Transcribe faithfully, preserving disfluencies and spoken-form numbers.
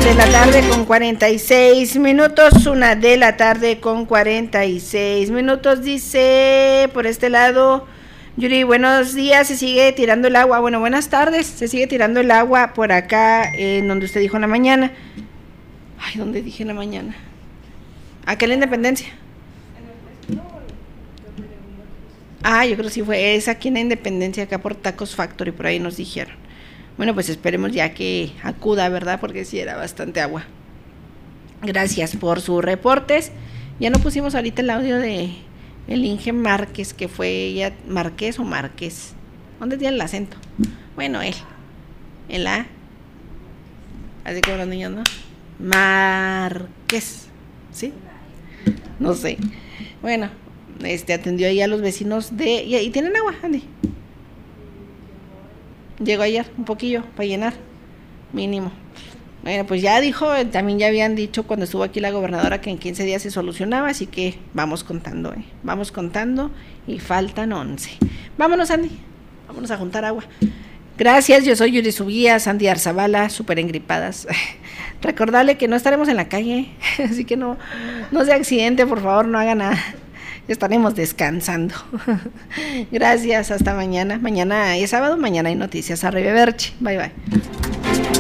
de la tarde con cuarenta y seis minutos, una de la tarde con cuarenta y seis minutos, dice por este lado, Yuri, buenos días, se sigue tirando el agua, bueno, buenas tardes, se sigue tirando el agua por acá, eh, en donde usted dijo en la mañana, ay, ¿dónde dije en la mañana? Acá en la Independencia. Ah, yo creo que sí fue, es aquí en la Independencia, acá por Tacos Factory, por ahí nos dijeron. Bueno, pues esperemos ya que acuda, ¿verdad? Porque sí era bastante agua. Gracias por sus reportes. Ya no pusimos ahorita el audio de el Inge Márquez, que fue ella, Márquez o Márquez. ¿Dónde tiene el acento? Bueno, él. El A. Así como los niños, ¿no? Márquez. ¿Sí? No sé. Bueno, este atendió ahí a los vecinos de... ¿Y, y tienen agua, Andy? Llegó ayer un poquillo para llenar, mínimo. Bueno, pues ya dijo, también ya habían dicho cuando estuvo aquí la gobernadora que en quince días se solucionaba, así que vamos contando, ¿eh? Vamos contando y faltan once. Vámonos, Andy, vámonos a juntar agua. Gracias, yo soy Yuri Subía, Sandy Arzabala, súper engripadas. Recordarle que no estaremos en la calle, así que no, no se accidente, por favor, no haga nada. Estaremos descansando. Gracias, hasta mañana. Mañana es sábado, mañana hay noticias. Arriba Berchi. Bye bye.